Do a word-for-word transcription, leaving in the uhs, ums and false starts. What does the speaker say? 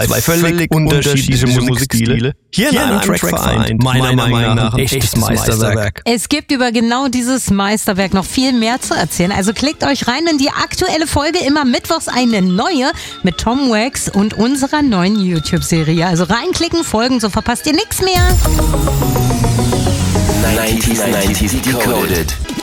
Zwei völlig unterschiedliche Musikstile hier in einem Track vereint. Meiner Meinung nach ein echtes Meisterwerk. Es gibt über genau dieses Meisterwerk noch viel mehr zu erzählen. Also klickt euch rein in die aktuelle Folge. Immer mittwochs eine neue mit Tom Wax und unserer neuen YouTube-Serie. Also reinklicken, folgen, so verpasst ihr nichts mehr. nineties, nineties Decoded.